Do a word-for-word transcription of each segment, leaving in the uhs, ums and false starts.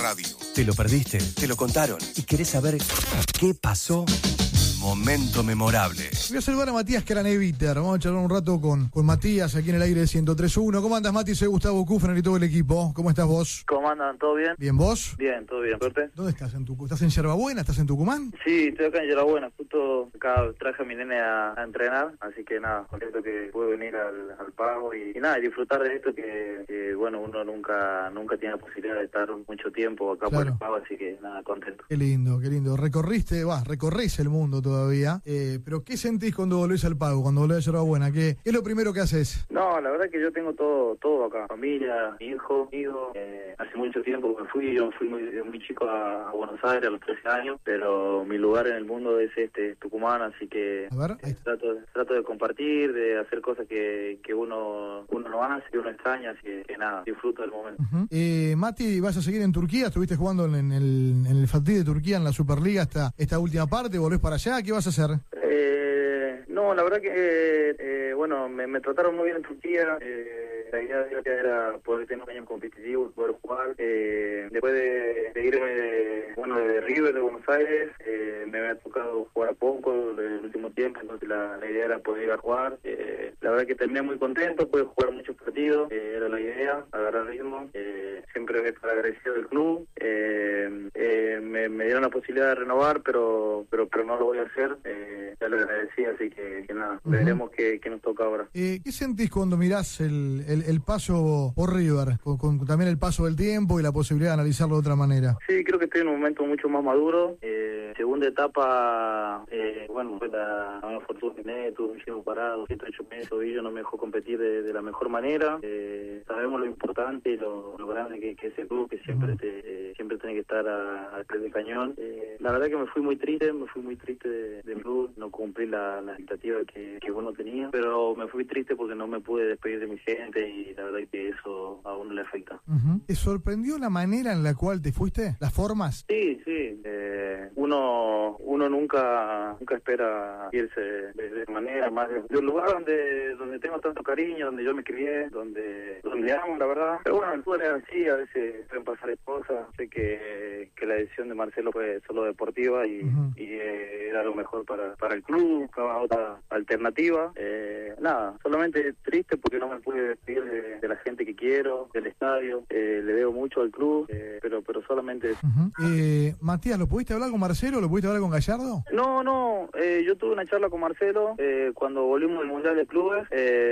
radio. ¿Te lo perdiste? ¿Te lo contaron? ¿Y querés saber qué pasó? Momento memorable. Voy a saludar a Matías Craneviter. Vamos a charlar un rato con, con Matías aquí en el aire de ciento tres punto uno. ¿Cómo andas, Mati? Soy Gustavo Kufner y todo el equipo. ¿Cómo estás vos? ¿Cómo andan? ¿Todo bien? ¿Bien vos? Bien, todo bien. ¿Suerte? ¿Dónde estás? ¿En tu, ¿Estás en Yerbabuena? ¿Estás en Tucumán? Sí, estoy acá en Yerbabuena. Justo acá traje a mi nene a, a entrenar. Así que nada, contento que pude venir al, al pago y, y nada, y disfrutar de esto que, que, bueno, uno nunca nunca tiene la posibilidad de estar mucho tiempo acá Claro. por el pago. Así que nada, contento. Qué lindo, qué lindo. Recorriste, vas, recorrés el mundo todavía. Eh, pero ¿qué sentís cuando volvés al pago, cuando volvés a Yerbabuena? ¿Qué, ¿Qué es lo primero que haces? No, la verdad que yo tengo todo todo acá. Familia, mi hijo, hijo. Eh, hace mucho tiempo que me fui. Yo fui muy, muy chico a, a Buenos Aires a los trece años. Pero mi lugar en el mundo es este, Tucumán. Así que A ver, ahí eh, está. trato, trato de compartir, de hacer cosas que, que uno uno no hace, que uno extraña. Así que, que nada, disfruto del momento. Uh-huh. eh, Mati, ¿vas a seguir en Turquía? ¿Estuviste jugando en el, en el Fatih de Turquía, en la Superliga, esta, esta última parte? ¿Volvés para allá? ¿Qué vas a hacer? Eh, no, la verdad que, eh, eh, bueno, me, me trataron muy bien en Turquía. Eh, la idea de era poder tener un año competitivo, poder jugar. Eh, después de, de irme, de, bueno, de River, de Buenos Aires, eh, me había tocado jugar a poco el último tiempo, entonces la, la idea era poder ir a jugar. Eh, la verdad que terminé muy contento, pude jugar muchos partidos, eh, era la idea, agarrar ritmo. Eh, siempre voy a estar agradecido del club. Eh, eh, me, me dieron la posibilidad de renovar, pero pero pero no lo voy a hacer. Eh, ya lo agradecí, así que, que nada, Uh-huh. veremos qué, qué nos toca ahora. Eh, ¿Qué sentís cuando mirás el, el, el paso por River, con, con también el paso del tiempo y la posibilidad de analizarlo de otra manera? Sí, creo que estoy en un momento mucho más maduro. Eh, segunda etapa, eh, bueno, fue la, la fortuna que tenía, tuve un llevo parado, ciento ocho meses, y yo no me dejó competir de, de la mejor manera. Eh, sabemos lo importante y lo, lo grande que, que es el club, que siempre Uh-huh. te, eh, siempre tiene que estar a- al pie del cañón. Eh, la verdad que me fui muy triste, me fui muy triste de- del club, no cumplí la, la expectativa que, que uno tenía, pero me fui triste porque no me pude despedir de mi gente y la verdad que eso a uno le afecta. Uh-huh. ¿Te sorprendió la manera en la cual te fuiste? ¿Las formas? Sí, sí. Eh, uno uno nunca nunca espera irse de, de manera más de, de un lugar donde donde tengo tanto cariño, donde yo me crié, donde donde amo, la verdad. Pero bueno, el fútbol es así, a veces pueden pasar cosas. Sé que, que la decisión de Marcelo fue solo deportiva y, Uh-huh. y eh, era lo mejor para, para el club, buscaba otra alternativa. Eh, nada, solamente triste porque no me pude despedir de, de la gente que quiero, del estadio. Eh, le debo mucho al club, eh, pero pero solamente eso. Uh-huh. eh, Matías, ¿lo pudiste hablar con Marcelo? ¿Lo pudiste hablar con Gallardo? No, no, eh, yo tuve una charla con Marcelo eh, cuando volvimos del Mundial de Clubes.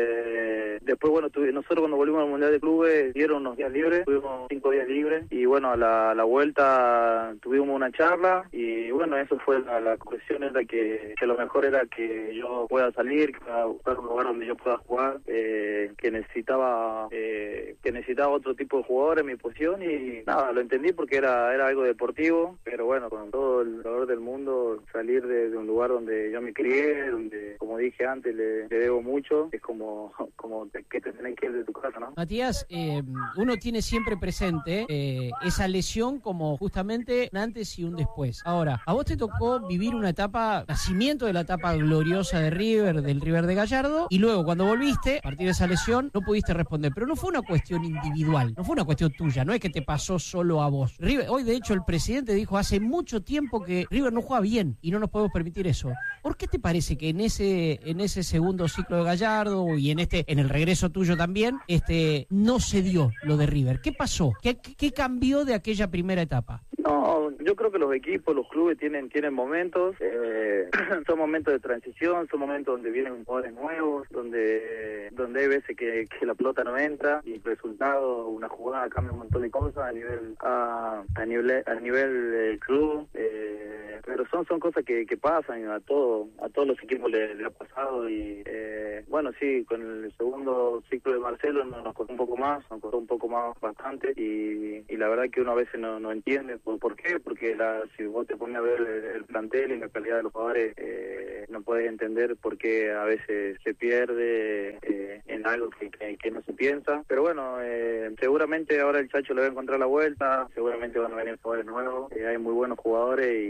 Eh, después, bueno, tuve, nosotros cuando volvimos al Mundial de Clubes dieron unos días libres, tuvimos cinco días libres y bueno, a la, a la vuelta tuvimos una charla y bueno, eso fue la, la conclusión, era que, que lo mejor era que yo pueda salir, que pueda buscar un lugar donde yo pueda jugar, eh, que necesitaba eh, que necesitaba otro tipo de jugador en mi posición y nada, lo entendí porque era, era algo deportivo, pero bueno, con todo el dolor del mundo, salir de, de un lugar donde yo me crié, donde, como dije antes, le, le debo mucho, es como, como te, que te tenés que ir de tu casa, ¿no? Matías, eh, uno tiene siempre presente eh, esa lesión como justamente un antes y un después. Ahora, a vos te tocó vivir una etapa, nacimiento de la etapa gloriosa de River, del River de Gallardo, y luego cuando volviste, a partir de esa lesión, no pudiste responder. Pero no fue una cuestión individual, no fue una cuestión tuya, no es que te pasó solo a vos. River, hoy, de hecho, el presidente dijo hace mucho tiempo que River no juega bien y no nos podemos permitir eso. ¿Por qué te parece que en ese en ese segundo ciclo de Gallardo y en este en el regreso tuyo también este no se dio lo de River? ¿Qué pasó? ¿Qué, qué cambió de aquella primera etapa? No, yo creo que los equipos, los clubes tienen tienen momentos, eh, son momentos de transición, son momentos donde vienen jugadores nuevos, donde donde hay veces que, que la pelota no entra y el resultado, una jugada cambia un montón de cosas a nivel a, a nivel a nivel del club, eh, pero son son cosas que, que pasan a todo a todos los equipos le, le ha pasado y eh, bueno, sí, con el segundo ciclo de Marcelo nos costó un poco más, nos costó un poco más bastante y, y la verdad que uno a veces no, no entiende por, por qué, porque la, si vos te pones a ver el, el plantel y la calidad de los jugadores, eh, no puedes entender por qué a veces se pierde eh, en algo que, que, que no se piensa, pero bueno, eh, seguramente ahora el Chacho le va a encontrar la vuelta, seguramente van a venir jugadores nuevos, eh, hay muy buenos jugadores y, y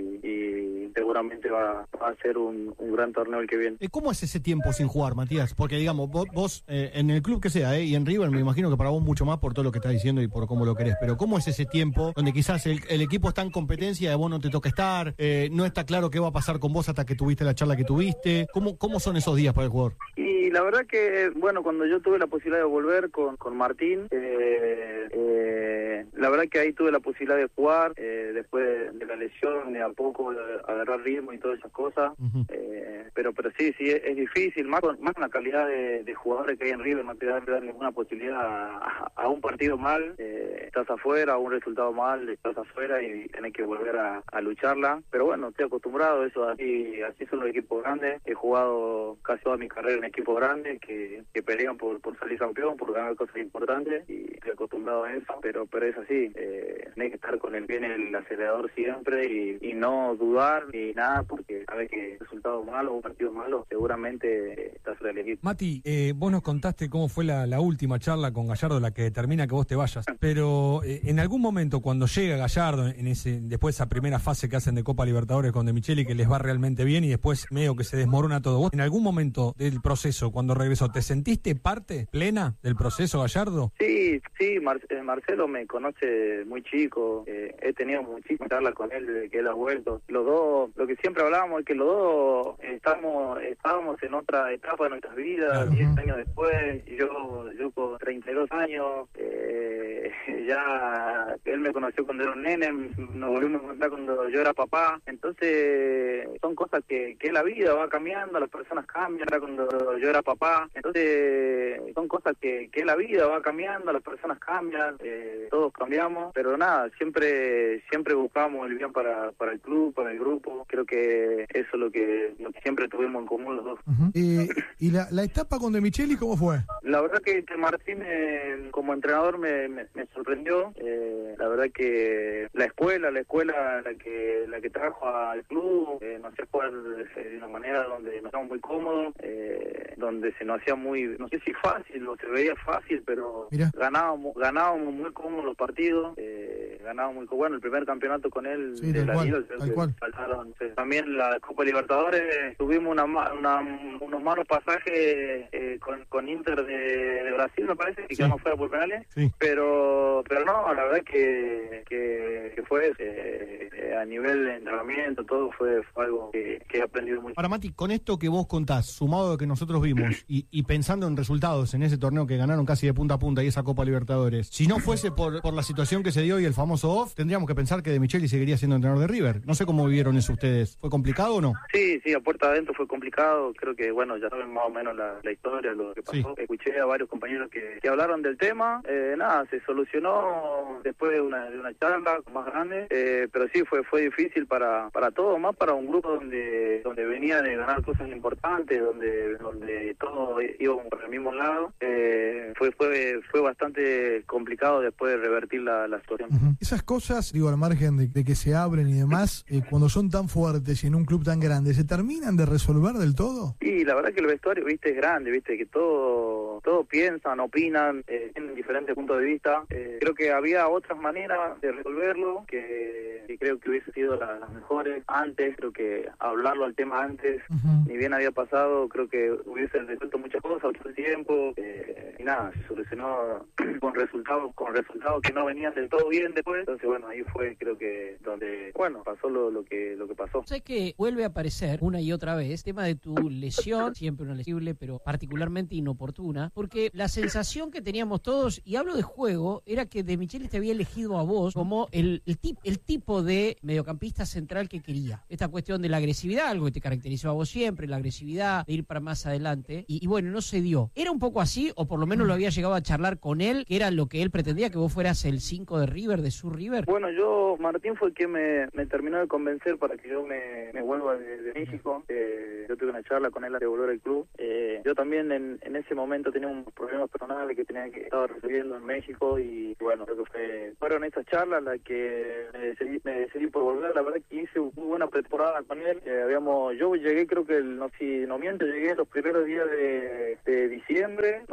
y seguramente va, va a ser un, un gran torneo el que viene. ¿Cómo es ese tiempo sin jugar, Matías? Porque, digamos, vos, vos eh, en el club que sea, eh, y en River, me imagino que para vos mucho más por todo lo que estás diciendo y por cómo lo querés, pero ¿cómo es ese tiempo donde quizás el, el equipo está en competencia y a vos no te toca estar, eh, no está claro qué va a pasar con vos hasta que tuviste la charla que tuviste? ¿Cómo, cómo son esos días para el jugador? Y la verdad que, bueno, cuando yo tuve la posibilidad de volver con, con Martín, eh, eh, la verdad que ahí tuve la posibilidad de jugar, eh, después de, de la lesión, de a poco de agarrar ritmo y todas esas cosas, uh-huh. eh, pero pero sí, sí, es, es difícil, más con, más con la calidad de, de jugadores que hay en River, no te da ninguna posibilidad a, a un partido mal, eh, estás afuera, a un resultado mal, estás afuera y tenés que volver a, a lucharla, pero bueno, estoy acostumbrado a eso, así, así son los equipos grandes, he jugado casi toda mi carrera en equipos grandes que, que pelean por, por salir campeón, por ganar cosas importantes y estoy acostumbrado a eso, pero pero es así, eh, tenés que estar con el pie en el acelerador siempre y, y no dudar ni nada, porque sabes que resultado malo o un partido malo seguramente estás fuera del equipo. Mati, eh, vos nos contaste cómo fue la, la última charla con Gallardo, la que determina que vos te vayas, pero eh, en algún momento cuando llega Gallardo, en ese después de esa primera fase que hacen de Copa Libertadores con De Micheli, que les va realmente bien y después medio que se desmorona todo, vos en algún momento del proceso, cuando regresó, ¿te sentiste parte plena del proceso, Gallardo? Sí, sí, Mar- Marcelo me conoce muy chico, eh, he tenido muchísimas charlas con él desde que él ha vuelto. Los dos, lo que siempre hablábamos es que los dos estamos, estábamos en otra etapa de nuestras vidas, diez claro. años después, y yo, yo con treinta y dos años, eh, ya él me conoció cuando era un nene, nos volvimos a encontrar cuando yo era papá, entonces son cosas que, que la vida va cambiando, las personas cambian, era cuando yo era papá, entonces son cosas que, que la vida va cambiando, las personas cambian, eh, todos cambiamos, pero nada, siempre siempre buscamos el bien para, para el club, para el grupo, creo que eso es lo que, lo que siempre tuvimos en común los dos. Uh-huh. ¿Y, y la, la etapa con De Micheli cómo fue? La verdad que, que Martín eh, como entrenador me, me, me sorprendió, eh, la verdad que la escuela, la escuela la que la que trajo al club, eh, nos hacía jugar de una manera donde nos estábamos muy cómodos, eh, donde se nos hacía muy, no sé si fácil o se veía fácil, pero Mira. ganábamos ganábamos muy cómodos los partidos, eh, ganábamos muy bueno el primer campeonato con él sí, de la cual, Liga, creo que cual. faltaron, sí. También la Copa Libertadores tuvimos una, una unos malos pasajes eh, con, con Inter de, de Brasil, me parece, que sí. quedamos fuera por penales, sí. pero pero no, la verdad que que, que fue eh, eh, a nivel de entrenamiento, todo fue, fue algo que, que he aprendido mucho. Ahora, Mati, con esto que vos contás, sumado a lo que nosotros vimos y, y pensando en resultados en ese torneo que ganaron casi de punta a punta y esa Copa Libertadores, si no fuese por, por la situación que se dio y el famoso off, tendríamos que pensar que De Micheli seguiría siendo entrenador de River. No sé cómo vivieron eso ustedes. ¿Fue complicado o no? Sí, sí, a puerta adentro fue complicado. Creo que, bueno, ya saben más o menos la, la historia, lo que pasó. Sí. Escuché a varios compañeros que, que hablaron del tema. Eh, nada, se solucionó después de una, de una charla más grande. Eh, pero sí, fue fue difícil para para todos, más para un grupo donde donde venía de ganar cosas importantes, donde donde todos íbamos por el mismo lado. Eh, fue fue fue bastante complicado después de revertir la, la situación. Uh-huh. Esas cosas, digo, al margen de, de que se abren y demás, eh, cuando son tan fuertes y en un club tan grande, ¿se terminan de resolver del todo? Sí, la verdad que el vestuario, viste, es grande, viste, que todo, todo piensan, opinan, eh, tienen diferentes puntos de vista. Eh, creo que había otras maneras de resolverlo, que, que creo que hubiese sido la, las mejores antes, creo que hablarlo al tema antes, uh-huh. ni bien había pasado, creo que hubiese resuelto muchas cosas, otro tiempo, eh, y nada, se solucionó con resultados, con resultados que no venían del todo bien después, entonces bueno, ahí fue creo que donde, bueno, pasó lo, lo que lo que pasó. Sé que vuelve a aparecer una y otra vez el tema de tu lesión, siempre una lesión, pero particularmente inoportuna, porque la sensación que teníamos todos, y hablo de juego, era que De Micheli te había elegido a vos como el, el, tip, el tipo de mediocampista central que quería. Esta cuestión de la agresividad, algo que te caracterizó a vos siempre, la agresividad, de ir para más adelante, y, y bueno, no se dio. ¿Era un poco así, o por lo menos lo había llegado a charlar con él, que era lo que él pretendía, que vos fueras el cinco de River, de su River? Bueno, yo, Martín fue quien me, me terminó de convencer para que yo me, me vuelva de, de México. Eh, yo tuve una charla con él de volver al club. Eh, yo también en, en ese momento tenía unos problemas personales que tenía que estar resolviendo en México y bueno, creo que fue, fueron esas charlas las que me decidí, me decidí por volver. La verdad que hice muy buena pretemporada con él. Eh, habíamos, yo llegué, creo que, el, no si no miento, llegué los primeros días de, de diciembre. Nos fuimos a San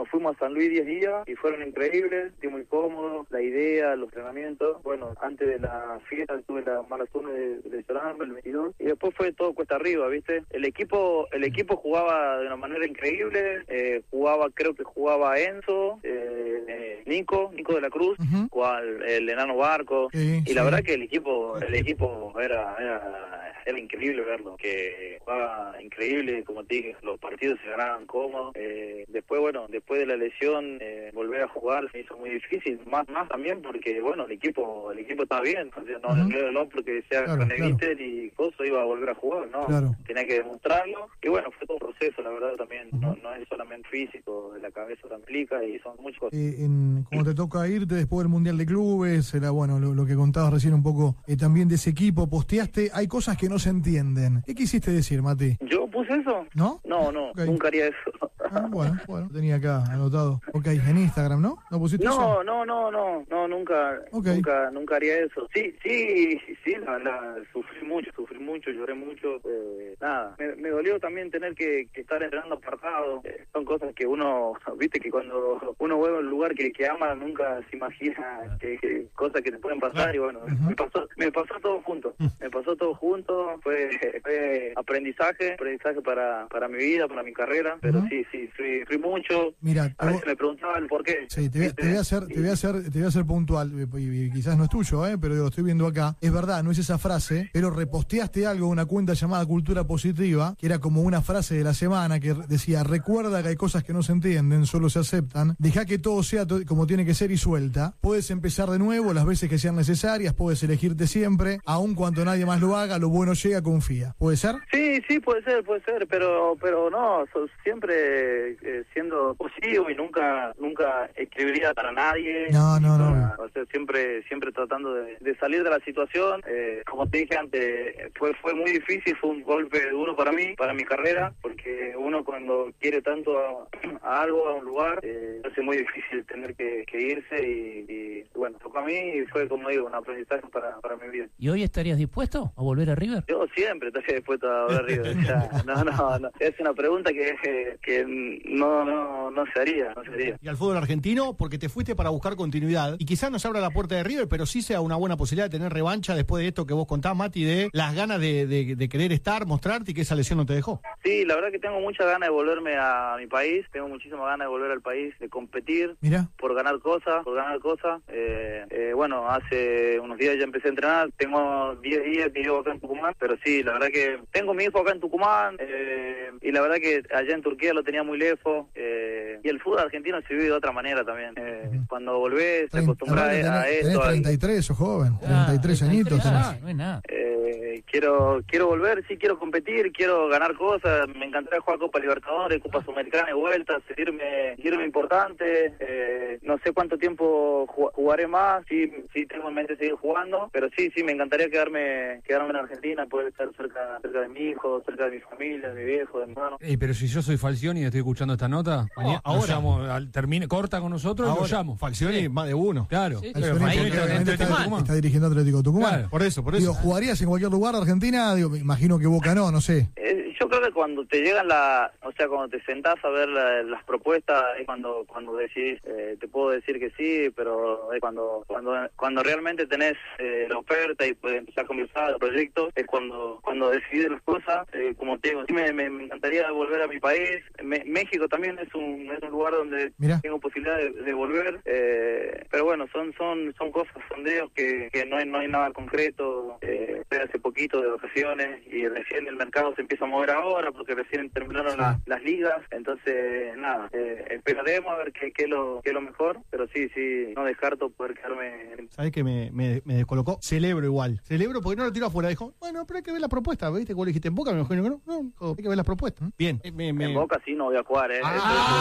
San Luis diez días y fueron increíbles, estoy muy cómodo, la idea, los entrenamientos. Bueno, antes de la fiesta tuve la maratón de, de Llorando, el veintidós, y después fue todo cuesta arriba, ¿viste? El equipo el equipo jugaba de una manera increíble, eh, jugaba, creo que jugaba Enzo, eh, eh, Nico, Nico de la Cruz, uh-huh. cual, el enano Barco, sí, y sí. La verdad que el equipo el equipo era, era, era increíble verlo, que jugaba increíble, como te dije, los partidos se ganaban cómodos. Eh, después, bueno, después de la lesión, eh, volver a jugar se hizo muy difícil, más más también porque, bueno, el equipo el equipo estaba bien, o sea, no, uh-huh. no porque sea claro, con el claro. Inter y Coso iba a volver a jugar, no, claro. tenía que demostrarlo, y bueno, fue todo un proceso, la verdad, también, uh-huh. no, no es solamente físico, de la cabeza también implica, y son muchas cosas. Eh, en, como te toca irte después del Mundial de Clubes, era bueno, lo, lo que contabas recién un poco eh, también de ese equipo, posteaste, hay cosas que no se entienden. ¿Qué quisiste decir, Mati? ¿Yo puse eso? ¿No? No, no, okay. Nunca haría eso. Ah, bueno, bueno, tenía acá anotado. Ok, en Instagram, ¿no? ¿No pusiste no, eso? No, no, no, no, nunca, okay. nunca, nunca haría eso. Sí, sí, sí, la, la, sufrí mucho, sufrí mucho, lloré mucho. Eh, nada, me, me dolió también tener que, que estar entrenando apartado. Eh, son cosas que uno, viste que cuando uno vuelve a un lugar que, que ama, nunca se imagina que, que cosas que te pueden pasar, y bueno, uh-huh. me pasó, me pasó todo junto, me pasó todo junto, fue, fue aprendizaje, aprendizaje para, para mi vida, para mi carrera, pero uh-huh. sí, sí, fui, fui mucho. Mira, a veces me preguntaban por qué. Sí, te voy, te voy a hacer, te voy a hacer, te voy a hacer puntual, y, y quizás no es tuyo, eh, pero yo lo estoy viendo acá. Es verdad, no es esa frase, pero reposteaste algo, una cuenta llamada Cultura Positiva, que era como una frase de la semana que decía: recuerda que hay cosas que no se entienden, solo se aceptan, deja que todo sea to- como tiene que ser y suelta. Puedes empezar de nuevo las veces que sean necesarias, puedes elegirte siempre, aun cuando nadie más lo haga, lo bueno llega, confía. ¿Puede ser? Sí, sí, puede ser, puede ser, pero pero no, so, siempre eh, siendo positivo y nunca nunca escribiría para nadie. No, no, no. Para, no. O sea, siempre siempre tratando de, de salir de la situación. Eh, como te dije antes, fue fue muy difícil, fue un golpe duro para mí, para mi carrera, porque uno cuando quiere tanto a, a algo, a un lugar, eh, hace muy difícil tener que, que irse y, y bueno, tocó a mí y fue, como digo, un aprendizaje para, para mi vida. ¿Y hoy estarías dispuesto a volver a River? Yo siempre estaría dispuesto a volver a River. O sea, no, no, no. Es una pregunta que, que no, no, no se haría, no se haría. Y al fútbol argentino, porque te fuiste para buscar continuidad, y quizás no se abra la puerta de River, pero sí sea una buena posibilidad de tener revancha después de esto que vos contás, Mati, de las ganas de, de, de querer estar, mostrarte, y que esa lesión no te dejó. Sí, la verdad que tengo muchas ganas de volverme a mi país, tengo muchísimas ganas de volver al país, de competir, Mira. por ganar cosas, por ganar cosas. Eh, eh, bueno, hace unos días ya empecé a entrenar, tengo diez días que llevo acá en Tucumán, pero sí, la verdad que tengo mi hijo acá en Tucumán, eh, y la verdad que allá en Turquía lo tenía muy lejos, eh, y el fútbol argentino se vive de otra manera también. Eh, uh-huh. Cuando volvés, te acostumbras a, a esto. Tenés treinta y tres, sos joven, ah, treinta y tres añitos. Ah, no es nada. Eh, quiero quiero volver, sí, quiero competir, quiero ganar cosas, me encantaría jugar Copa Libertadores, Copa Sudamericana de vuelta, sentirme, sentirme importante, eh, no sé cuánto tiempo jugaré más, sí, sí tengo en mente seguir jugando, pero sí, sí, me encantaría quedarme quedarme en Argentina, poder estar cerca cerca de mi hijo, cerca de mi familia, de mi viejo, de mi hermano. Ey, pero si yo soy Falcioni y estoy escuchando esta nota, oh, ahora llamo, al, termine, corta con nosotros ahora, y lo llamo. Falcioni sí. Más de uno. Claro. Sí, pero Falcioni está, está, está, está dirigiendo Atlético Tucumán. Claro, por eso, por eso. Digo, ¿jugarías en cualquier lugar de Argentina? Digo, me imagino que Boca no, no sé. Eh, yo creo que cuando te llegan la, o sea, cuando te sentás a ver la, las propuestas, es cuando cuando decís, eh, te puedo decir que sí, pero es cuando cuando cuando realmente tenés eh, la oferta y puedes empezar a conversar el proyecto, es cuando cuando decidís las cosas. Eh, como te digo, sí me, me, me encantaría volver a mi país. Me, México también es un es un lugar donde Mirá. tengo posibilidad de, de volver, eh, pero bueno, son son son cosas, sondeos que, que no hay no hay nada concreto. Eh, hace poquito de vacaciones y recién el mercado se empieza a mover ahora porque recién terminaron sí. la, las ligas, entonces nada, eh, esperaremos a ver qué qué lo qué lo mejor, pero sí, sí, no descarto poder quedarme. En... ¿Sabés que me, me, me descolocó? Celebro igual, celebro porque no lo tiro afuera, dijo, bueno, pero hay que ver la propuesta, ¿viste? Como le dijiste en Boca, me imagino que no, no, hay que ver las propuestas. Bien. Me, me... En Boca sí no voy a jugar, ¿eh? Ah,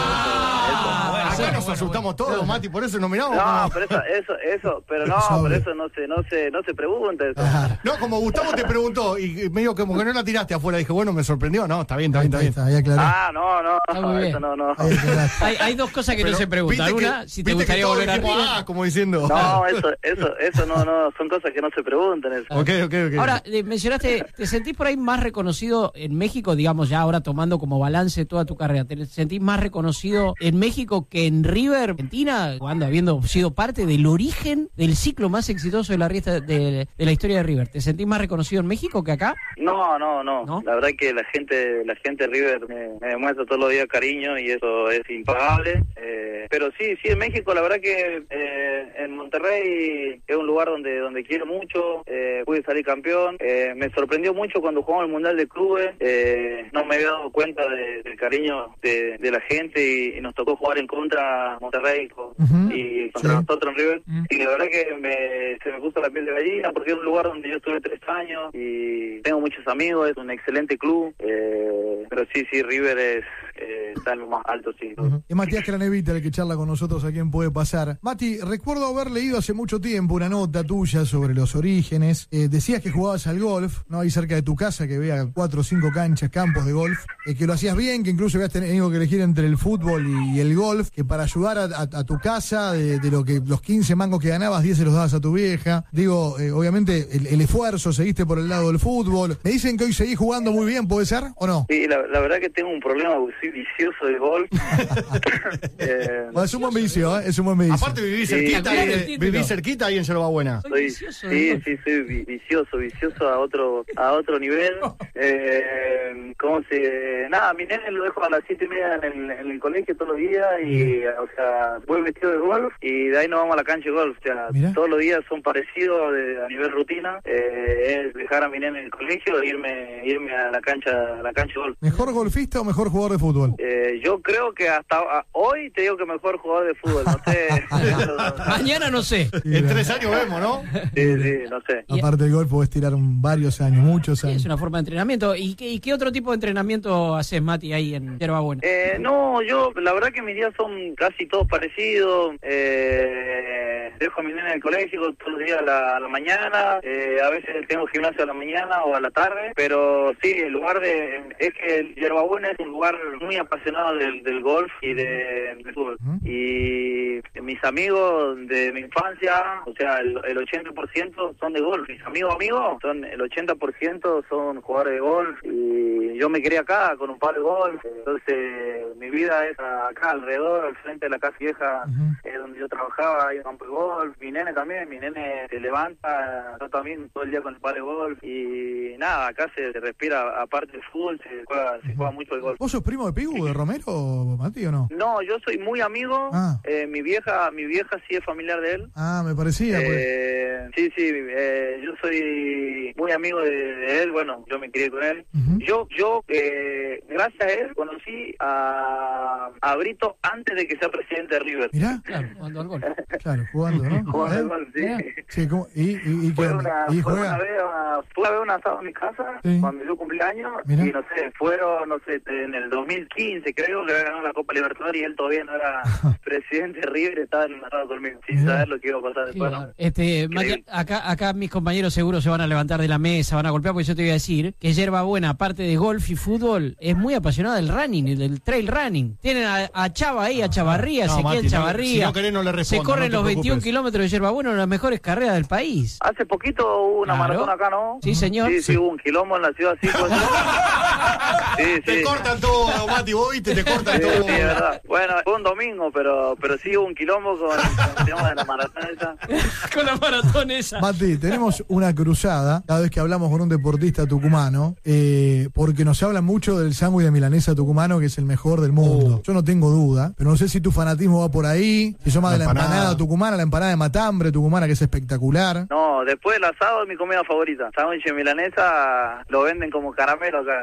eso, eso, eso, bueno, acá nos bueno, asustamos bueno. todos, Mati, por eso nos miramos. No, pero eso, eso, eso, pero no, pero eso no se, no se, no se pregunta eso. No, como Gustavo te preguntó y medio como que no la tiraste afuera. Dije, bueno, me sorprendió. No, está bien, está bien, está bien. Está, ahí aclaré. Ah, no, no, Está muy no, bien. eso no, no. Ahí aclaraste. Hay, hay dos cosas que Pero, no se preguntan. ¿viste que- Una, si te viste que gustaría todos volver a dijimos, River. ah, como diciendo. No, eso, eso, eso no, no, son cosas que no se preguntan. Eso. Ok, ok, ok. Ahora, eh, mencionaste, ¿te sentís por ahí más reconocido en México, digamos ya ahora tomando como balance toda tu carrera? ¿Te sentís más reconocido en México que en River, Argentina, cuando habiendo sido parte del origen del ciclo más exitoso de la, riesta- de, de la historia de River? ¿Te sentís más reconocido en México que acá? No, no, no, ¿No? La verdad que la gente, la gente de River me, me demuestra todos los días cariño y eso es impagable. Eh, pero sí, sí, en México la verdad que eh, en Monterrey es un lugar donde donde quiero mucho. Eh, pude salir campeón. Eh, me sorprendió mucho cuando jugamos el Mundial de Clubes. Eh, no me había dado cuenta de, del cariño de, de la gente y, y nos tocó jugar en contra Monterrey con, Ujú. y contra Sí. nosotros en River. Mm. Y la verdad que me, se me puso la piel de gallina porque es un lugar donde yo estuve tres años y tengo muchos amigos, es un excelente club. Eh, pero sí, sí, River es eh, está en lo más alto, sí. Ujú. Es Matías Cranevita el que charla con nosotros a quien puede pasar. Mati, recuerdo haber leído hace mucho tiempo una nota tuya sobre los orígenes. Eh, decías que jugabas al golf, ¿no? Ahí cerca de tu casa, que vea cuatro o cinco canchas, campos de golf, eh, que lo hacías bien, que incluso habías tenido que elegir entre el fútbol y, y el golf, que para ayudar a, a- a tu casa, de, de lo que los quince mangos que ganabas, diez se los dabas a tu vieja. Digo, eh, obviamente el, el esfuerzo, seguiste por el lado del fútbol. Me dicen que hoy seguís jugando muy bien, ¿puede ser o no? Sí, la, la verdad que tengo un problema porque soy vicioso de golf. eh, Bueno, es un buen vicio, ¿eh? Es un buen vicio. Aparte vivís Sí. cerquita, Claro, ahí, el de- título. vivís cerquita ahí en Yerba Buena. Soy Soy, vicioso de sí, golf. sí, soy vi- vicioso, vicioso a otro a otro nivel. Eh, ¿Cómo se...? Nada, mi nene lo dejo a las siete y media en el, en el colegio todos los días y, o sea, voy vestido de golf y de ahí nos vamos a la cancha de golf. O sea, Mirá. todos los días son parecidos de- a nivel rutina. Eh, es dejar a mi nene en el colegio e irme, irme a la cancha a la cancha de golf. ¿Mejor golfista o mejor jugador de fútbol? Eh, yo creo que hasta a- hoy te digo que mejor jugador de fútbol, no sé. Mañana no sé. En tres años vemos, ¿no? sí, sí, no sé. Y- Aparte del golf podés tirar un- varios años, muchos Sí, años. es una forma de entrenamiento. ¿Y qué, y qué otro tipo de entrenamiento haces, Mati, ahí en Yerba Buena? Eh, no, yo, la verdad que mis días son casi todos parecidos. Eh, dejo a mi nena en el colegio todos los días a la, a la mañana. Eh, a veces tengo gimnasio a la mañana o a la tarde. Pero sí, el lugar de... Es que Yerba Buena es un lugar muy apasionado del, del golf y de, del fútbol. Ujú. Y mis amigos de mi infancia, o sea, el, el ochenta por ciento son de golf. Mis amigos amigos, son el ochenta por ciento son jugadores de golf. Y yo me crié acá con un palo de golf. Entonces, mi vida es acá alrededor, al frente de la casa vieja, Ujú. eh, donde yo trabajaba, hay un campo de golf. Mi nene también, mi nene se levanta, yo también todo el día con el palo de golf. Y nada, acá se, se respira, aparte del fútbol, se juega, se juega mucho el golf. ¿Vos sos primo de Pigu, de Romero, Mati, o no? No, yo soy muy amigo. Ah. Eh, mi vieja, mi vieja sí es familiar de él. Ah, me parecía, pues. Eh, sí, sí, eh, yo soy muy amigo de, de él, bueno, yo me crié con él. Ujú. Yo, yo eh, gracias a él, conocí a, a Brito antes de que sea presidente de River. Mirá, Claro, jugando al golf. claro, jugando, ¿no? Jugando ¿Eh? al golf, sí. Mirá. Sí, ¿cómo? ¿Y, y, y qué Fue onda? una, ¿Y fue juega? una vez, a- fue a ver un asado en mi casa Sí. cuando yo cumplí años Mirá. y no sé, fueron, no sé, en el dos mil quince creo que había ganado la Copa Libertadores y él todavía no era presidente de River, estaba en el asado conmigo, sin Mirá. saber lo que iba a pasar después. Claro. Este, Mati, Increíble. acá, acá mis compañeros seguro se van a levantar de la mesa, van a golpear, porque yo te voy a decir que Yerba Buena, aparte de golf y fútbol, es muy apasionada del running, y del trail running. Tienen a, a Chava ahí, a Chavarría, No, Ezequiel Mati, no, Chavarría. si no querés, no le Se respondas, corren no te los veintiún preocupes. kilómetros de Yerba Buena, una de las mejores carreras del país. Hace poquito hubo una Claro. maratón acá, ¿no? Sí, señor. Sí, sí, hubo un quilombo en la ciudad, sí, pues. Sí, Te sí. cortan todo, Mati, vos viste, te cortan Sí, todo. sí, es verdad. Bueno, fue un domingo, pero pero sí hubo un quilombo con, con el tema de la maratón esa. Con la maratón esa. Mati, tenemos una cruzada cada vez que hablamos con un deportista tucumano, eh, porque nos hablan mucho del sándwich de milanesa tucumano, que es el mejor del mundo. Yo no tengo duda, pero no sé si tu fanatismo va por ahí, si sos más La de la empanada. empanada tucumana, la empanada de matambre tucumana, que es espectacular. No, después del asado es mi comida favorita. Sándwich de milanesa lo venden como caramelo acá.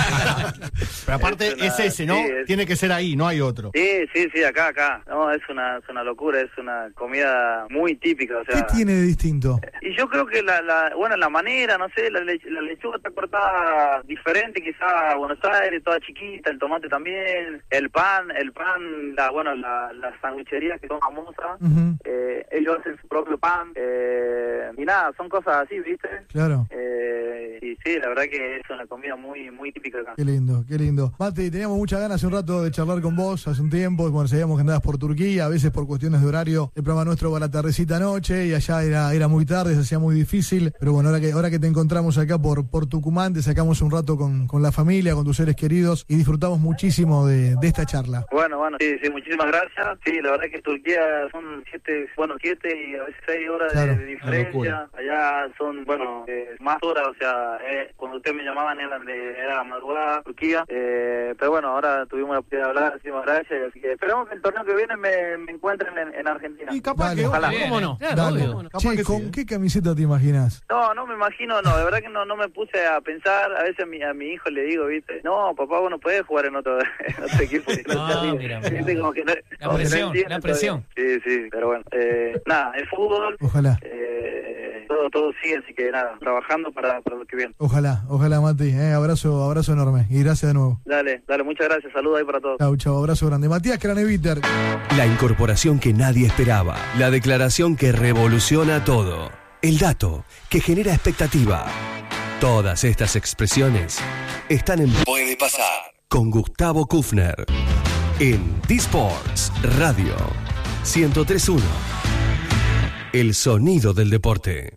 Pero aparte Es una- es ese, ¿no? sí, es- Tiene que ser ahí, no hay otro. Sí, sí, sí, acá, acá. No, es una, es una locura, es una comida muy típica, o ¿Qué sea. tiene de distinto? Y yo creo que la, la bueno, la manera, no sé, la, lech- la lechuga está cortada diferente quizá a Buenos Aires, toda chiquita, el tomate también, el pan, el pan, la, bueno, la, las sanguicherías que son famosas, Ujú. eh, ellos hacen su propio pan, eh, y y nada, son cosas así, ¿viste? Claro. Eh, y sí, la verdad que es una comida muy muy típica acá. Qué lindo, qué lindo. Mati, teníamos muchas ganas hace un rato de charlar con vos, hace un tiempo, bueno, sabíamos que andabas por Turquía, a veces por cuestiones de horario, el programa nuestro va a la tardecita noche y allá era, era muy tarde, se hacía muy difícil, pero bueno, ahora que, ahora que te encontramos acá por, por Tucumán, te sacamos un rato con, con la familia, con tus seres queridos y disfrutamos muchísimo de, de esta charla. Bueno, bueno, sí, sí, muchísimas gracias. Sí, la verdad que Turquía son siete, bueno, siete y a veces seis horas Claro. de, de diferencia. Allá son, bueno, eh, más horas, o sea, eh, cuando ustedes me llamaban eran de, era madrugada, Turquía. Eh, pero bueno, ahora tuvimos la oportunidad de hablar, muchísimas gracias. Así que esperamos que el torneo que viene me, me encuentren en, en Argentina. Y capaz Dale. que Ojalá. Bien, ¿cómo no? Claro, Dale. obvio. Capaz Che, que ¿con sí, ¿eh? qué camiseta te imaginas? No, no me imagino, no, de verdad que no no me puse a pensar. A veces a mi, a mi hijo le digo, viste, no, papá, vos no podés jugar en otro, en otro equipo. Ah, No, mira, ¿viste? mira. Como que no- La como que no presión, entiende la presión. todavía. Sí, sí, pero bueno, eh, nada, el fútbol, Ojalá. eh, todo todo sigue, así que nada, trabajando para, para lo que viene. Ojalá, ojalá, Mati. Eh, abrazo, abrazo enorme y gracias de nuevo. Dale, dale, muchas gracias, saludos ahí para todos. Chau, chau, abrazo grande. Matías Craneviter. La incorporación que nadie esperaba. La declaración que revoluciona todo. El dato que genera expectativa. Todas estas expresiones están en Puede Pasar con Gustavo Kufner en D-Sports Radio ciento tres punto uno. El sonido del deporte.